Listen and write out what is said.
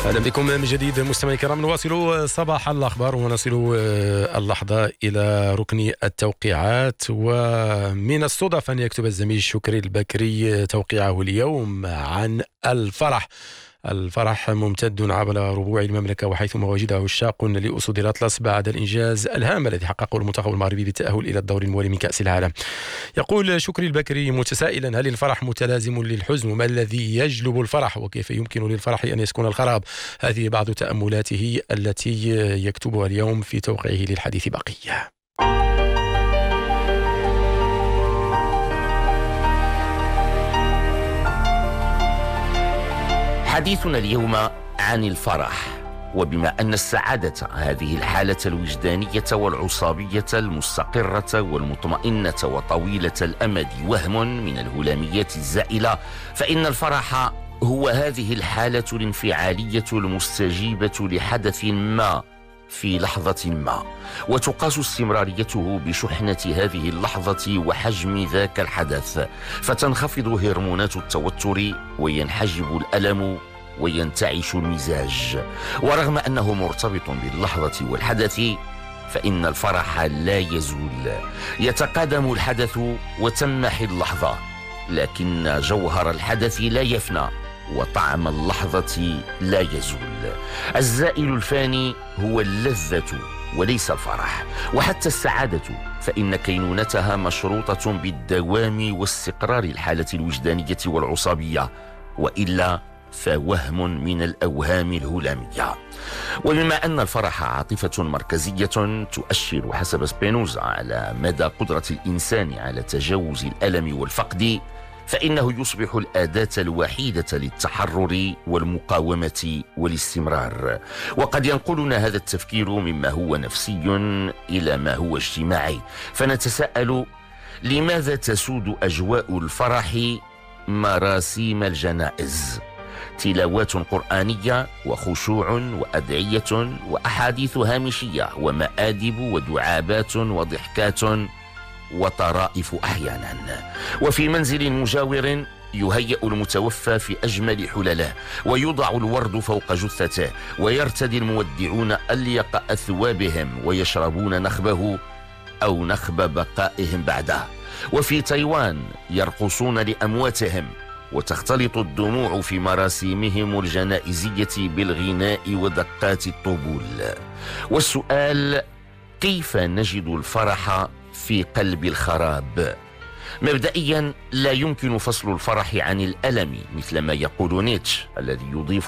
أهلا بكم من جديد مستمعي الكرام. نواصل صباح الأخبار ونصل اللحظة إلى ركن التوقيعات، ومن الصدف أن يكتب الزميل شكري البكري توقيعه اليوم عن الفرح. الفرح ممتد عبر ربوع المملكة، وحيث مواجدها عشاق لأسود الأطلس بعد الإنجاز الهام الذي حققه المنتخب المغربي بالتأهل إلى الدور الموالي من كأس العالم. يقول شكري البكري متسائلا: هل الفرح متلازم للحزن؟ وما الذي يجلب الفرح؟ وكيف يمكن للفرح أن يسكن الخراب؟ هذه بعض تأملاته التي يكتبها اليوم في توقيعه للحديث بقية. حديثنا اليوم عن الفرح، وبما أن السعادة هذه الحالة الوجدانية والعصابية المستقرة والمطمئنة وطويلة الأمد وهم من الهلاميات الزائلة، فإن الفرح هو هذه الحالة الانفعالية المستجيبة لحدث ما في لحظة ما، وتقاس استمراريته بشحنة هذه اللحظة وحجم ذاك الحدث، فتنخفض هرمونات التوتر وينحجب الألم وينتعش المزاج. ورغم أنه مرتبط باللحظة والحدث، فإن الفرح لا يزول، يتقادم الحدث وتمحي اللحظة، لكن جوهر الحدث لا يفنى وطعم اللحظة لا يزول. الزائل الفاني هو اللذة وليس الفرح، وحتى السعادة فإن كينونتها مشروطة بالدوام واستقرار الحالة الوجدانية والعصابية، وإلا فوهم من الأوهام الهلامية. وبما أن الفرح عاطفة مركزية تؤشر حسب سبينوزا على مدى قدرة الإنسان على تجاوز الألم والفقد، فإنه يصبح الأداة الوحيدة للتحرر والمقاومة والاستمرار. وقد ينقلنا هذا التفكير مما هو نفسي إلى ما هو اجتماعي، فنتساءل: لماذا تسود أجواء الفرح مراسيم الجنائز؟ تلاوات قرآنية وخشوع وأدعية وأحاديث هامشية ومآدب ودعابات وضحكات وطرائف أحيانا. وفي منزل مجاور يهيأ المتوفى في أجمل حلله، ويوضع الورد فوق جثته، ويرتدي المودعون أليق أثوابهم ويشربون نخبه أو نخب بقائهم بعده. وفي تايوان يرقصون لأمواتهم، وتختلط الدموع في مراسيمهم الجنائزية بالغناء ودقات الطبول. والسؤال: كيف نجد الفرح في قلب الخراب؟ مبدئيا لا يمكن فصل الفرح عن الألم، مثل ما يقول نيتشه الذي يضيف